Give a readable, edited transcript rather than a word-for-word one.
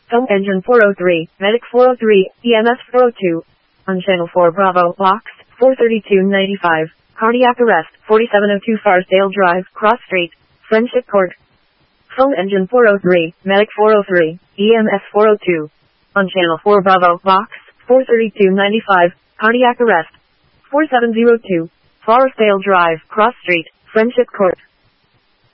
Phone engine 403, medic 403, EMS 402. On channel 4 Bravo, box 43295. Cardiac arrest, 4702 Farsdale Drive, Cross Street, Friendship Court. Phone engine 403, medic 403, EMS 402. On channel 4 Bravo, box 43295. Cardiac arrest, 4702, Farsdale Drive, Cross Street, Friendship Court.